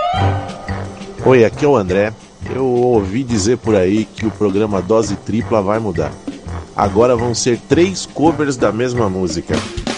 Oi, aqui é o André. Eu ouvi dizer por aí que o programa Dose Tripla vai mudar. Agora vão ser 3 covers da mesma música.